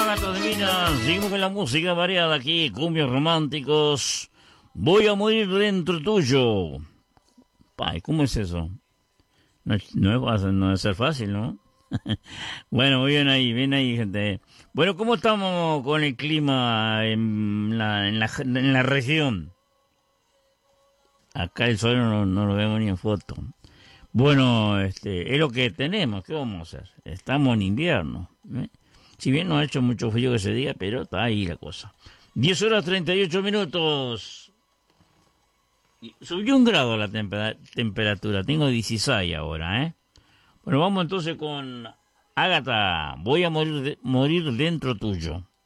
Gatos Divinas. Seguimos con la música variada aquí, cumbios románticos. Voy a morir dentro tuyo. Ay, ¿cómo es eso? No debe ser fácil, ¿no? Bueno, muy bien ahí, gente. Bueno, ¿cómo estamos con el clima en la región? Acá el sol no lo vemos ni en foto. Bueno, es lo que tenemos, ¿qué vamos a hacer? Estamos en invierno, ¿eh? Si bien no ha hecho mucho frío ese día, pero está ahí la cosa. 10 horas 38 minutos. Subió 1 grado la temperatura, tengo 16 ahora, ¿eh? Bueno, vamos entonces con Ágata, voy a morir dentro tuyo.